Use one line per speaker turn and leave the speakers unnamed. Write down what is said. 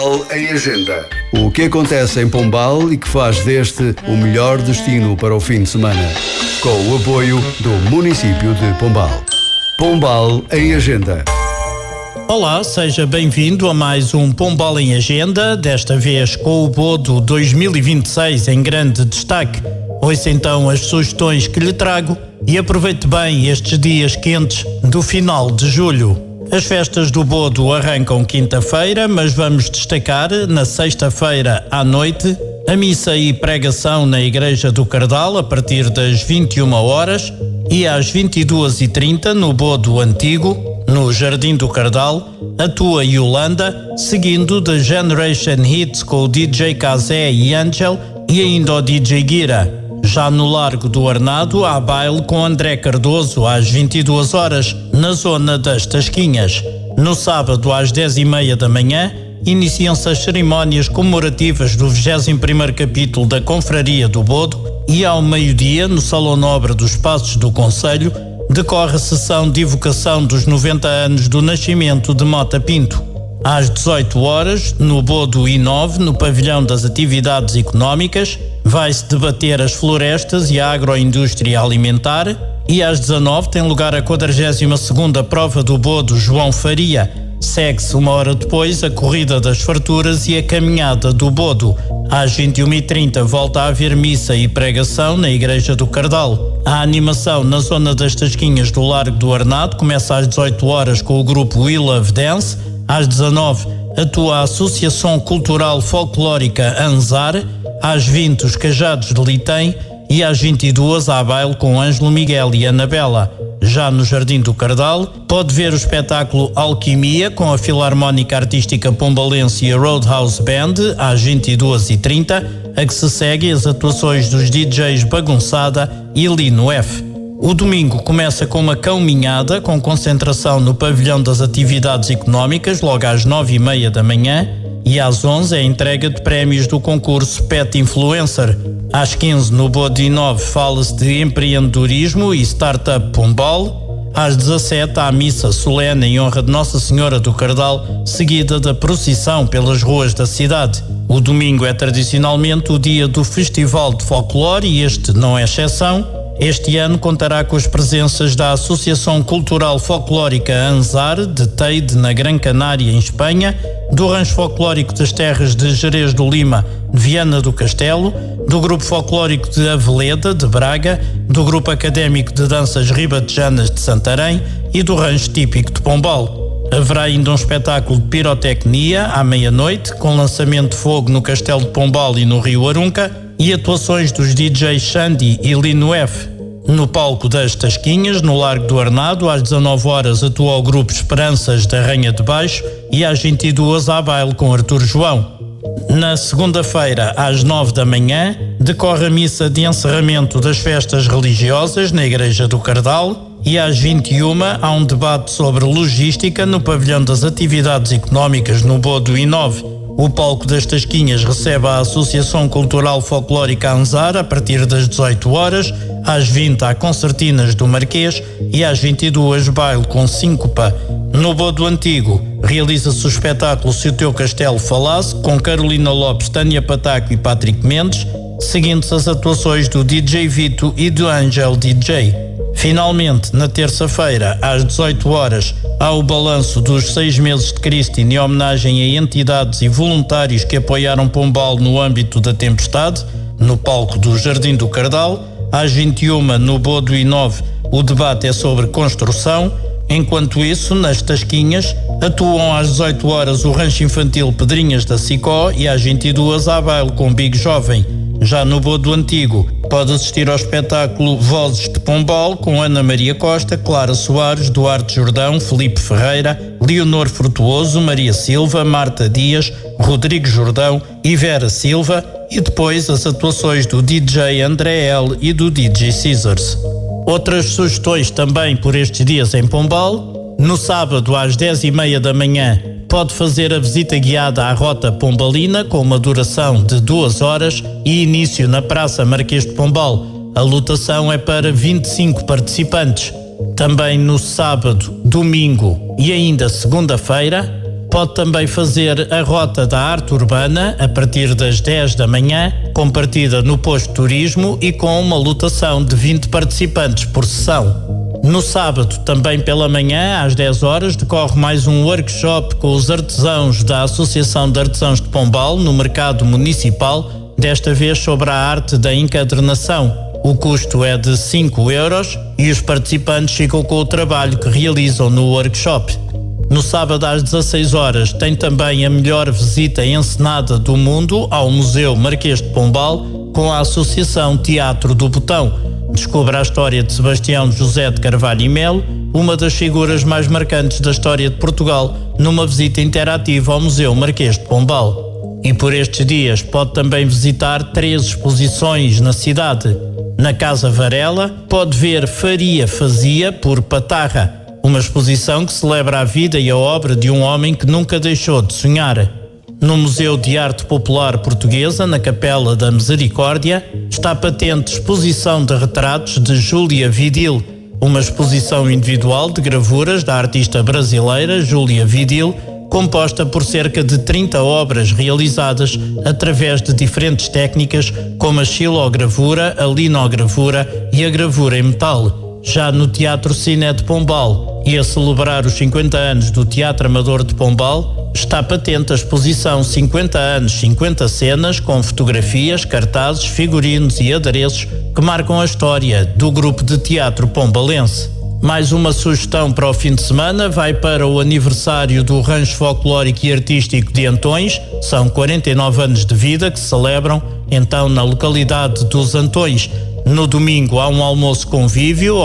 Pombal em Agenda.
O que acontece em Pombal e que faz deste o melhor destino para o fim de semana. Com o apoio do município de Pombal. Pombal em Agenda.
Olá, seja bem-vindo a mais um Pombal em Agenda, desta vez com o Bodo 2026 em grande destaque. Ouça então as sugestões que lhe trago e aproveite bem estes dias quentes do final de julho. As festas do Bodo arrancam quinta-feira, mas vamos destacar na sexta-feira à noite a missa e pregação na Igreja do Cardal a partir das 21 horas e às 22h30 no Bodo Antigo, no Jardim do Cardal, atua Yolanda, seguindo The Generation Hits com o DJ Kazé e Angel e ainda o DJ Guira. Já no Largo do Arnado, há baile com André Cardoso às 22 horas, na zona das Tasquinhas. No sábado, às 10h30 da manhã, iniciam-se as cerimónias comemorativas do 21º capítulo da Confraria do Bodo e ao meio-dia, no Salão Nobre dos Passos do Concelho, decorre a sessão de evocação dos 90 anos do nascimento de Mota Pinto. Às 18 horas, no Bodo I9, no Pavilhão das Atividades Económicas, vai-se debater as florestas e a agroindústria alimentar e às 19 tem lugar a 42ª prova do Bodo João Faria. Segue-se uma hora depois a Corrida das Farturas e a Caminhada do Bodo. Às 21h30 volta a haver missa e pregação na Igreja do Cardal. A animação na zona das Tasquinhas do Largo do Arnado começa às 18 horas com o grupo We Love Dance. Às 19 atua a Associação Cultural Folclórica Anzar. Às 20 os Cajados de Litem e às 22 há baile com Ângelo Miguel e Anabela. Já no Jardim do Cardal pode ver o espetáculo Alquimia com a Filarmónica Artística Pombalense e a Roadhouse Band às 22h30, a que se seguem as atuações dos DJs Bagunçada e Lino F. O domingo começa com uma caminhada com concentração no Pavilhão das Atividades Económicas logo às 9h30 da manhã e às 11 é a entrega de prémios do concurso Pet Influencer. Às 15 no Bodo I9 fala-se de empreendedorismo e startup Pombal. Às 17 há a missa solene em honra de Nossa Senhora do Cardal, seguida da procissão pelas ruas da cidade. O domingo é tradicionalmente o dia do Festival de Folclore e este não é exceção. Este ano contará com as presenças da Associação Cultural Folclórica Anzar, de Teide, na Gran Canária, em Espanha, do Rancho Folclórico das Terras de Jerez do Lima, de Viana do Castelo, do Grupo Folclórico de Aveleda, de Braga, do Grupo Académico de Danças Ribatejanas de Santarém e do Rancho Típico de Pombal. Haverá ainda um espetáculo de pirotecnia à meia-noite, com lançamento de fogo no Castelo de Pombal e no Rio Arunca, e atuações dos DJs Xandi e Lino F. No palco das Tasquinhas, no Largo do Arnado, às 19 horas atua o grupo Esperanças da Ranha de Baixo e às 22 há baile com Artur João. Na segunda-feira, às 9 da manhã, decorre a missa de encerramento das festas religiosas na Igreja do Cardal e às 21 há um debate sobre logística no Pavilhão das Atividades Económicas no Bodo I9. O palco das Tasquinhas recebe a Associação Cultural Folclórica Anzar a partir das 18 horas, às 20 há concertinas do Marquês e às 22 baile com síncopa. No Bodo Antigo realiza-se o espetáculo Se o Teu Castelo Falasse, com Carolina Lopes, Tânia Pataco e Patrick Mendes, seguindo-se as atuações do DJ Vito e do Angel DJ. Finalmente, na terça-feira, às 18 horas, há o balanço dos 6 meses de Cristina em homenagem a entidades e voluntários que apoiaram Pombal no âmbito da tempestade, no palco do Jardim do Cardal. Às 21, no Bodo I9, o debate é sobre construção. Enquanto isso, nas Tasquinhas, atuam às 18 horas o Rancho Infantil Pedrinhas da Sicó e às 22 há baile com Big Jovem. Já no Bodo Antigo, pode assistir ao espetáculo Vozes de Pombal com Ana Maria Costa, Clara Soares, Duarte Jordão, Felipe Ferreira, Leonor Frutuoso, Maria Silva, Marta Dias, Rodrigo Jordão e Vera Silva e depois as atuações do DJ André L e do DJ Caesars. Outras sugestões também por estes dias em Pombal. No sábado às 10h30 da manhã pode fazer a visita guiada à Rota Pombalina com uma duração de 2 horas e início na Praça Marquês de Pombal. A lotação é para 25 participantes. Também no sábado, domingo e ainda segunda-feira Pode também fazer a rota da arte urbana a partir das 10 da manhã, com partida no posto de turismo e com uma lotação de 20 participantes por sessão. No sábado, também pela manhã, às 10 horas, decorre mais um workshop com os artesãos da Associação de Artesãos de Pombal no mercado municipal, desta vez sobre a arte da encadernação. O custo é de 5 euros e os participantes ficam com o trabalho que realizam no workshop. No sábado às 16 horas tem também a melhor visita encenada do mundo ao Museu Marquês de Pombal com a Associação Teatro do Botão. Descubra a história de Sebastião José de Carvalho e Melo, uma das figuras mais marcantes da história de Portugal, numa visita interativa ao Museu Marquês de Pombal. E por estes dias pode também visitar 3 exposições na cidade. Na Casa Varela pode ver Faria Fazia por Patarra, uma exposição que celebra a vida e a obra de um homem que nunca deixou de sonhar. No Museu de Arte Popular Portuguesa, na Capela da Misericórdia, está patente exposição de retratos de Júlia Vidil, uma exposição individual de gravuras da artista brasileira Júlia Vidil, composta por cerca de 30 obras realizadas através de diferentes técnicas como a xilogravura, a linogravura e a gravura em metal. Já no Teatro Ciné de Pombal, e a celebrar os 50 anos do Teatro Amador de Pombal, está patente a exposição 50 anos, 50 cenas, com fotografias, cartazes, figurinos e adereços que marcam a história do grupo de teatro pombalense. Mais uma sugestão para o fim de semana vai para o aniversário do Rancho Folclórico e Artístico de Antões. São 49 anos de vida que se celebram então na localidade dos Antões. No domingo há um almoço convívio